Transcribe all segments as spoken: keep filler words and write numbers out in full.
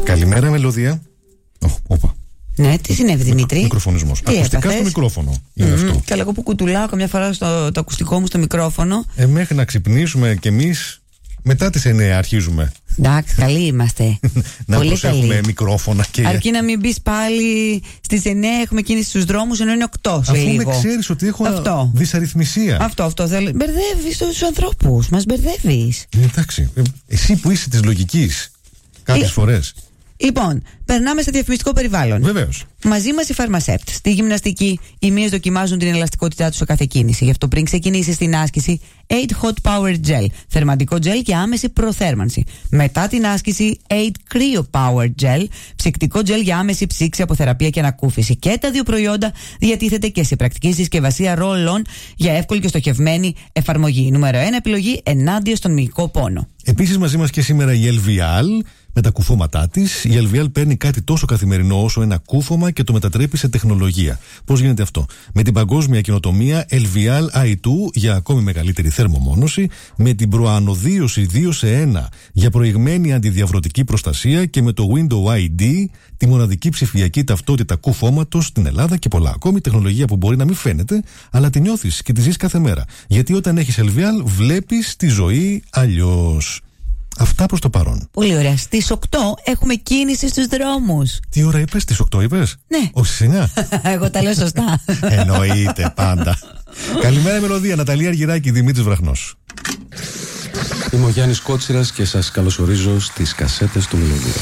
Καλημέρα, Μελωδία. Όπα. Ναι, τι συνέβη, Δημήτρη? Μικροφωνισμός. Ακουστικά έπαθες? Στο μικρόφωνο. Είναι mm-hmm. αυτό. Και εγώ που κουτουλάω καμιά φορά στο το ακουστικό μου στο μικρόφωνο. Ε, μέχρι να ξυπνήσουμε κι εμείς, μετά τις εννιά αρχίζουμε. Εντάξει, καλοί είμαστε. Να πολύ προσέχουμε καλοί. Μικρόφωνα και. Αρκεί να μην μπει πάλι στις εννιά, έχουμε κίνηση στους δρόμους, ενώ είναι οκτώ σε Αφού λίγο. με ξέρεις ότι έχω αυτό. Δυσαριθμισία. Αυτό, αυτό. Μπερδεύεις τους ανθρώπους, μας μπερδεύεις. Ε, εντάξει. Ε, εσύ που είσαι της λογικής, κάποιες ε... φορές. Λοιπόν, περνάμε σε διαφημιστικό περιβάλλον. Βεβαίως. Μαζί μας οι Pharmacept. Στη γυμναστική, οι μύες δοκιμάζουν την ελαστικότητά τους σε κάθε κίνηση. Γι' αυτό πριν ξεκινήσεις την άσκηση, eight Hot Power Gel. Θερμαντικό gel και άμεση προθέρμανση. Μετά την άσκηση, eight Cryo Power Gel. Ψυκτικό gel για άμεση ψήξη από θεραπεία και ανακούφιση. Και τα δύο προϊόντα διατίθεται και σε πρακτική συσκευασία roll-on για εύκολη και στοχευμένη εφαρμογή. Νούμερο ένα επιλογή ενάντια στον μυϊκό πόνο. Επίσης μαζί μας και σήμερα η Elvial με τα κουφώματά της. Η Elvial παίρνει κάτι τόσο καθημερινό όσο ένα κούφωμα και το μετατρέπει σε τεχνολογία. Πώς γίνεται αυτό? Με την παγκόσμια καινοτομία Elvial άι δύο για ακόμη μεγαλύτερη θερμομόνωση, με την προανοδίωση δύο σε ένα για προηγμένη αντιδιαβρωτική προστασία και με το Window άι ντι, τη μοναδική ψηφιακή ταυτότητα κουφώματος στην Ελλάδα και πολλά ακόμη. Τεχνολογία που μπορεί να μην φαίνεται, αλλά τη νιώθεις και τη ζεις κάθε μέρα. Γιατί όταν έχεις Elvial βλέπεις τη ζωή αλλιώς. Αυτά προς το παρόν. Πολύ ωραία. Στις οκτώ έχουμε κίνηση στους δρόμους. Τι ώρα είπες, στις οκτώ είπες? Ναι. Όχι στις εννιά. Εγώ τα λέω σωστά. Εννοείται πάντα. Καλημέρα, Μελωδία. Ναταλία Αργυράκη, Δημήτρης Βραχνός. Είμαι ο Γιάννης Κότσιρας και σας καλωσορίζω στις κασέτες του Μελωδία.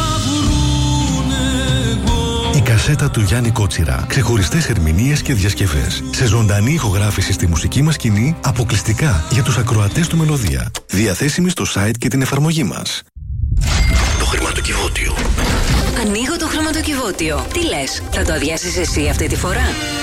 Η κασέτα του Γιάννη Κότσιρα. Ξεχωριστές ερμηνείες και διασκευές. Σε ζωντανή ηχογράφηση στη μουσική μας σκηνή, αποκλειστικά για τους ακροατές του Μελωδία. Διαθέσιμη στο site και την εφαρμογή μας. Το χρηματοκιβώτιο. Ανοίγω το χρηματοκιβώτιο. Τι λες, θα το αδειάσεις εσύ αυτή τη φορά?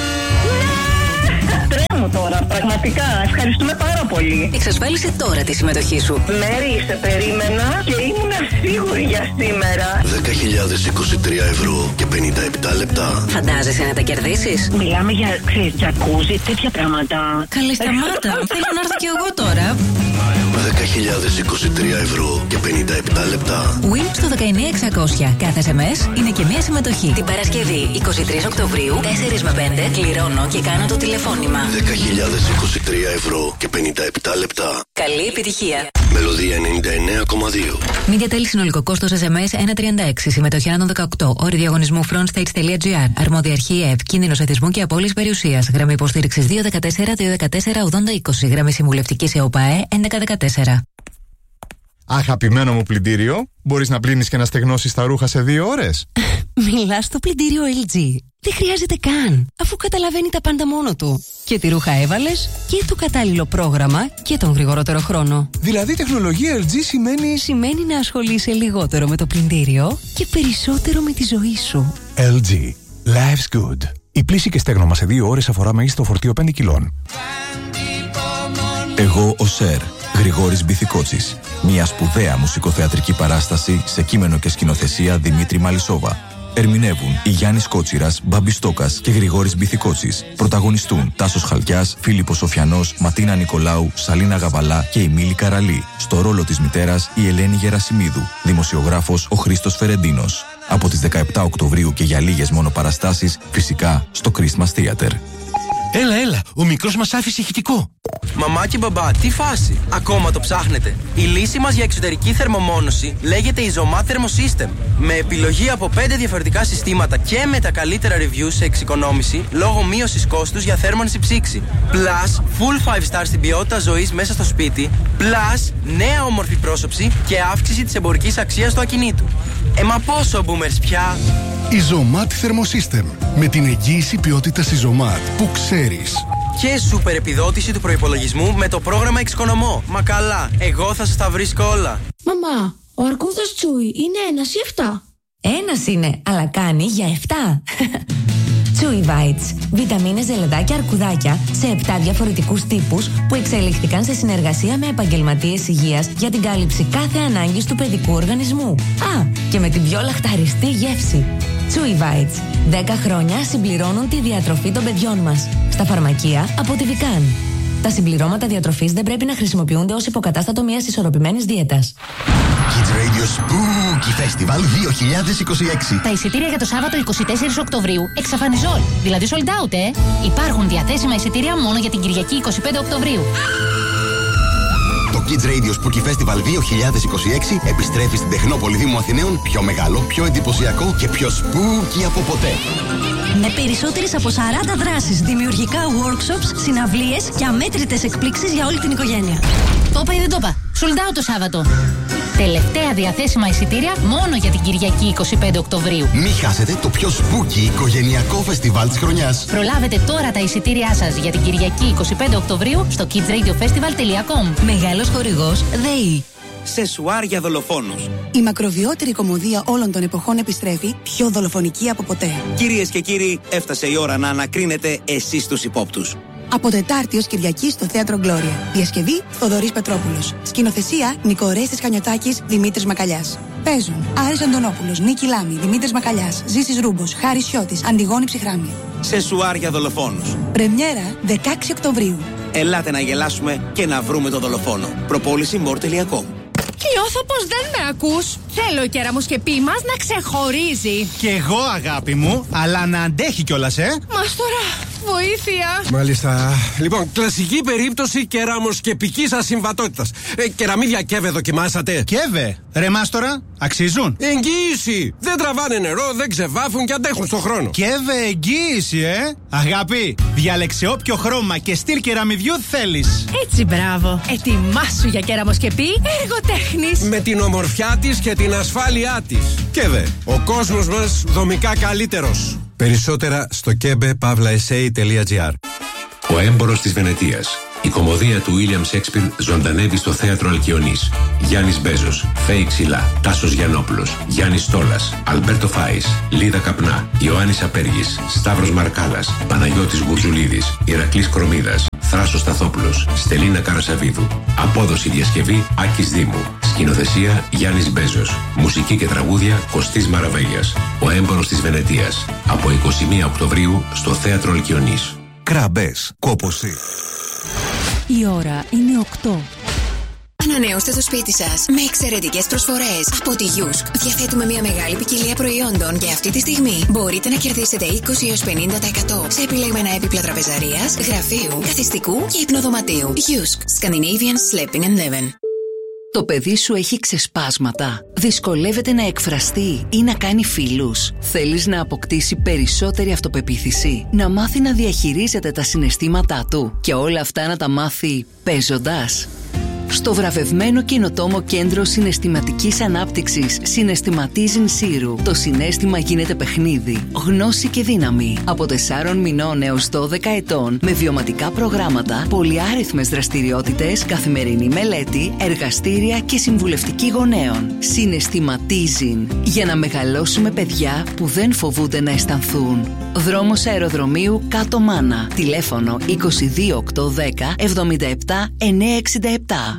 Τρέμω τώρα, πραγματικά. Ευχαριστούμε πάρα πολύ. Εξασφάλισε τώρα τη συμμετοχή σου. Μέρη, σε περίμενα και ήμουν σίγουρη για σήμερα. δέκα χιλιάδες είκοσι τρία ευρώ και πενήντα επτά λεπτά. Φαντάζεσαι να τα κερδίσεις? Μιλάμε για, ξέρεις, τζακούζι, τέτοια πράγματα. Καλή, σταμάτα. Θέλω να έρθω κι εγώ τώρα. δέκα χιλιάδες είκοσι τρία ευρώ και πενήντα επτά λεπτά. Win στο δεκαεννιά εξακόσια. Κάθε ες εμ ες είναι και μία συμμετοχή. Την Παρασκευή εικοστή τρίτη Οκτωβρίου, τέσσερα με πέντε, κληρώνω και κάνω το τηλεφώνημα. δέκα χιλιάδες είκοσι τρία ευρώ και πενήντα επτά λεπτά. Καλή επιτυχία. Μελωδία ενενήντα εννέα κόμμα δύο. Media Tel, συνολικό κόστος ες εμ ες ένα τριάντα έξι. Συμμετοχή άνω δεκαοκτώ. Όροι διαγωνισμού frontstage.gr. Αρμόδια αρχή ΕΕΠ. Κίνδυνος εθισμού και απώλειας περιουσίας. Γραμμή υποστήριξης δύο ένα τέσσερα δύο ένα τέσσερα ογδόντα είκοσι. Γραμμή συμβουλευτικής ΕΟΠΑΕ έντεκα δεκατέσσερα. Αγαπημένο μου πλυντήριο, μπορείς να πλύνεις και να στεγνώσεις τα ρούχα σε δύο ώρες? Μιλάς στο πλυντήριο ελ τζι. Δεν χρειάζεται καν, αφού καταλαβαίνει τα πάντα μόνο του. Και τι ρούχα έβαλες και το κατάλληλο πρόγραμμα και τον γρηγορότερο χρόνο. Δηλαδή τεχνολογία ελ τζι σημαίνει... Σημαίνει να ασχολείσαι λιγότερο με το πλυντήριο και περισσότερο με τη ζωή σου. ελ τζι. Life's good. Η πλύση και στέγνομα σε δύο ώρες αφορά μέγιστο φορτίο πέντε κιλών. Εγώ ο Σερ, Γρηγόρης Μπιθικότσης. Μια σπουδαία μουσικοθεατρική παράσταση σε κείμενο και σκηνοθεσία Δημήτρη Μαλισσόβα. Ερμηνεύουν η Γιάννης Κότσιρας, Μπάμπης Στόκας και Γρηγόρης Μπιθικότσης. Πρωταγωνιστούν Τάσος Χαλκιάς, Φίλιππος Σοφιανός, Ματίνα Νικολάου, Σαλίνα Γαβαλά και η Μίλη Καραλή. Στο ρόλο της μητέρας η Ελένη Γερασιμίδου. Δημοσιογράφος ο Χρήστος Φερεντίνος. Από τις δεκαεπτά Οκτωβρίου και για λίγες μόνο παραστάσεις, φυσικά στο Christmas Theater. Έλα, έλα, ο μικρός μας άφησε ηχητικό. Μαμά και μπαμπά, τι φάση. Ακόμα το ψάχνετε? Η λύση μας για εξωτερική θερμομόνωση λέγεται Isomat Thermosystem. Με επιλογή από πέντε διαφορετικά συστήματα και με τα καλύτερα reviews σε εξοικονόμηση λόγω μείωσης κόστους για θέρμανση ψήξη. Plus, full five star στην ποιότητα ζωής μέσα στο σπίτι. Plus, νέα όμορφη πρόσωψη και αύξηση της εμπορικής αξίας του ακινήτου. Ε, μα πόσο boomers πια. Isomat Thermosystem. Με την εγγύηση ποιότητας Isomat που ξέρεις. Και σούπερ επιδότηση του προϋπολογισμού με το πρόγραμμα Εξοικονομώ. Μα καλά, εγώ θα σας τα βρίσκω όλα. Μαμά, ο αρκούδας Τσούι είναι ένας ή εφτά? Ένας είναι, αλλά κάνει για εφτά. Chewy Bites. Βιταμίνες, ζελεδάκια, αρκουδάκια σε επτά διαφορετικούς τύπους που εξελίχθηκαν σε συνεργασία με επαγγελματίες υγείας για την κάλυψη κάθε ανάγκης του παιδικού οργανισμού. Α, και με την πιο λαχταριστή γεύση. Chewy Bites. δέκα χρόνια συμπληρώνουν τη διατροφή των παιδιών μας. Στα φαρμακεία από τη Vican. Τα συμπληρώματα διατροφής δεν πρέπει να χρησιμοποιούνται ως υποκατάστατο μιας ισορροπημένης δίαιτας. Kids Radio Spooky Festival δύο χιλιάδες είκοσι έξι. Τα εισιτήρια για το Σάββατο εικοστή τέταρτη Οκτωβρίου εξαφανιζόλ. Δηλαδή sold out, ε! Υπάρχουν διαθέσιμα εισιτήρια μόνο για την Κυριακή εικοστή πέμπτη Οκτωβρίου. Το Kids Radio Spooky Festival δύο χιλιάδες είκοσι έξι επιστρέφει στην Τεχνόπολη Δήμου Αθηναίων πιο μεγάλο, πιο εντυπωσιακό και πιο spooky από ποτέ. Με περισσότερες από σαράντα δράσεις, δημιουργικά workshops, συναυλίες και αμέτρητες εκπλήξεις για όλη την οικογένεια. Το είπα ή δεν το είπα. Sold out το Σάββατο. Τελευταία διαθέσιμα εισιτήρια μόνο για την Κυριακή εικοστή πέμπτη Οκτωβρίου. Μην χάσετε το πιο spooky οικογενειακό φεστιβάλ της χρονιάς. Προλάβετε τώρα τα εισιτήριά σας για την Κυριακή εικοστή πέμπτη Οκτωβρίου στο kids radio festival τελεία com. Μεγάλος χορηγός ΔΕΗ. Σεσουάρ για δολοφόνους. Η μακροβιότερη κομμωδία όλων των εποχών επιστρέφει, πιο δολοφονική από ποτέ. Κυρίες και κύριοι, έφτασε η ώρα να ανακρίνετε εσείς τους υπόπτους. Από Τετάρτη ως Κυριακή στο Θέατρο Γκλώρια. Διασκευή Θοδωρής Πετρόπουλος. Σκηνοθεσία Νικορέστης Χανιωτάκης, Δημήτρης Μακαλιάς. Παίζουν Άρης Αντωνόπουλος, Νίκη Λάμη, Δημήτρης Μακαλιάς, Ζήσης Ρούμπος, Χάρης Σιώτης, Αντιγόνη Ψυχράμια. Σεσουάρ για δολοφόνους. Πρεμιέρα δεκαέξι Οκτωβρίου. Ελάτε να γελάσουμε και να βρούμε τον δολοφόνο. Προπόληση μορ τελεία κομ. Νιώθω πως δεν με ακούς. Θέλω ο κεραμοσκεπή μας να ξεχωρίζει. Κι εγώ, αγάπη μου, αλλά να αντέχει κιόλας, ε. Μας τώρα, βοήθεια. Μάλιστα. Λοιπόν, κλασική περίπτωση κεραμοσκεπικής ασυμβατότητας. Ε, κεραμίδια Κέβε δοκιμάσατε? Κέβε, ρε μάστορα, αξίζουν. Εγγύηση. Δεν τραβάνε νερό, δεν ξεβάφουν και αντέχουν στον χρόνο. Κέβε, εγγύηση, ε. Αγάπη, διάλεξε όποιο χρώμα και στυλ κεραμιδιού θέλεις. Έτσι, μπράβο. Ετοιμάσου για κεραμοσκεπή εργοτέχνης. Με την ομορφιά της και την ασφάλειά της. Κέβε, ο κόσμος μας δομικά καλύτερος. Περισσότερα στο κέμπε παύλα ες έι τελεία τζι άρ. Ο έμπορος της Βενετίας. Η κωμωδία του William Shakespeare ζωντανεύει στο θέατρο Αλκιονής. Γιάννης Μπέζος, Φέη Ξυλά, Τάσος Γιαννόπουλος, Γιάννης Στόλας, Αλμπέρτο Φάης, Λίδα Καπνά, Ιωάννης Απέργης, Σταύρος Μαρκάλας, Παναγιώτης Γουρζουλίδης, Ηρακλής Κρομίδας, Θράσος Σταθόπουλος, Στελίνα Καρασαβίδου. Απόδοση διασκευή Άκης Δήμου. Σκηνοθεσία Γιάννης Μπέζος. Μουσική και τραγούδια Κωστής Μαραβέγιας. Ο έμπορος της Βενετίας. Από εικοστή πρώτη Οκτωβρίου στο θέατρο Αλκιονής. Κραμπές, κόπωση. Η ώρα είναι οκτώ. Ανανεώστε το σπίτι σας με εξαιρετικές προσφορές από τη Γιούσκ. Διαθέτουμε μια μεγάλη ποικιλία προϊόντων και αυτή τη στιγμή μπορείτε να κερδίσετε είκοσι έως πενήντα τοις εκατό σε επιλεγμένα έπιπλα τραπεζαρίας, γραφείου, καθιστικού και υπνοδωματίου. Γιούσκ. Scandinavian Sleeping and Living. Το παιδί σου έχει ξεσπάσματα. Δυσκολεύεται να εκφραστεί ή να κάνει φίλους. Θέλεις να αποκτήσει περισσότερη αυτοπεποίθηση, να μάθει να διαχειρίζεται τα συναισθήματά του και όλα αυτά να τα μάθει παίζοντας. Στο βραβευμένο καινοτόμο κέντρο συναισθηματικής ανάπτυξης Συναισθηματίζιν Σύρου, το συναίσθημα γίνεται παιχνίδι, γνώση και δύναμη. Από τεσσάρων μηνών έως δώδεκα ετών, με βιωματικά προγράμματα, πολυάριθμες δραστηριότητες, καθημερινή μελέτη, εργαστήρια και συμβουλευτική γονέων. Συναισθηματίζιν, για να μεγαλώσουμε παιδιά που δεν φοβούνται να αισθανθούν. Δρόμος Αεροδρομίου Κάτω Μάνα. Τηλέφωνο είκοσι δύο οκτώ δέκα εβδομήντα επτά εννιακόσια εξήντα επτά.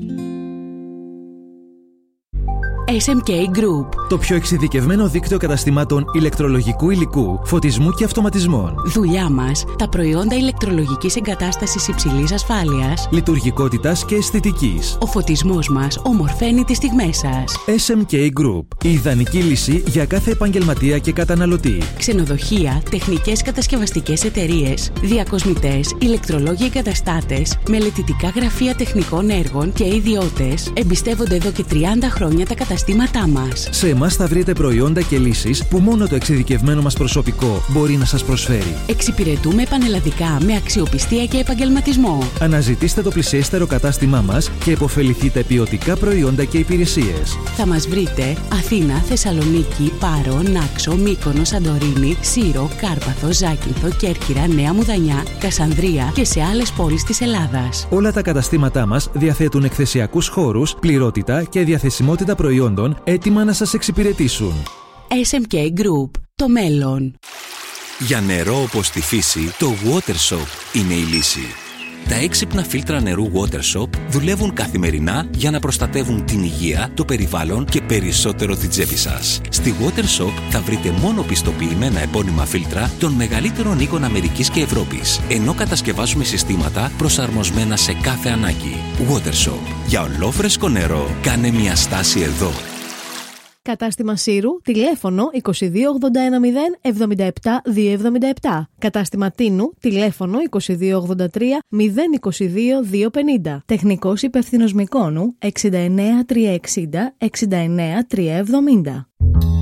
ες εμ κέι Group. Το πιο εξειδικευμένο δίκτυο καταστημάτων ηλεκτρολογικού υλικού, φωτισμού και αυτοματισμών. Δουλειά μας, τα προϊόντα ηλεκτρολογικής εγκατάστασης υψηλής ασφάλειας, λειτουργικότητας και αισθητικής. Ο φωτισμός μας ομορφαίνει τις στιγμές σας. ες εμ κέι Group. Η ιδανική λύση για κάθε επαγγελματία και καταναλωτή. Ξενοδοχεία, τεχνικές κατασκευαστικές εταιρείες, διακοσμητές, ηλεκτρολόγοι εγκαταστάτες, μελετητικά γραφεία τεχνικών έργων και ιδιώτες εμπιστεύονται εδώ και τριάντα χρόνια τα καταστήματά μας. Σε εμάς θα βρείτε προϊόντα και λύσεις που μόνο το εξειδικευμένο μας προσωπικό μπορεί να σας προσφέρει. Εξυπηρετούμε πανελλαδικά με αξιοπιστία και επαγγελματισμό. Αναζητήστε το πλησιέστερο κατάστημά μας και επωφεληθείτε ποιοτικά προϊόντα και υπηρεσίες. Θα μας βρείτε Αθήνα, Θεσσαλονίκη, Πάρο, Νάξο, Μύκονο, Σαντορίνη, Σύρο, Κάρπαθο, Ζάκυνθο, Κέρκυρα, Νέα Μουδανιά, Κασανδρία και σε άλλες πόλεις της Ελλάδας. Όλα τα καταστήματά μας διαθέτουν εκθεσιακούς χώρους, πληρότητα και διαθεσιμότητα προϊόντων έτοιμα να σας εξυπηρετήσουν. ες εμ κέι Group. Το μέλλον. Για νερό όπως τη φύση, το Water Soap είναι η λύση. Τα έξυπνα φίλτρα νερού WaterShop δουλεύουν καθημερινά για να προστατεύουν την υγεία, το περιβάλλον και περισσότερο την τσέπη σας. Στη WaterShop θα βρείτε μόνο πιστοποιημένα επώνυμα φίλτρα των μεγαλύτερων οίκων Αμερικής και Ευρώπης, ενώ κατασκευάζουμε συστήματα προσαρμοσμένα σε κάθε ανάγκη. WaterShop. Για ολόφρεσκο νερό, κάνε μια στάση εδώ. Κατάστημα Σύρου, τηλέφωνο είκοσι δύο ογδόντα ένα μηδέν εβδομήντα επτά διακόσια εβδομήντα επτά. Κατάστημα Τίνου, τηλέφωνο είκοσι δύο ογδόντα τρία μηδέν είκοσι δύο διακόσια πενήντα. Τεχνικός υπεύθυνος Μυκόνου εξήντα εννέα τριακόσια εξήντα εξήντα εννέα τριακόσια εβδομήντα.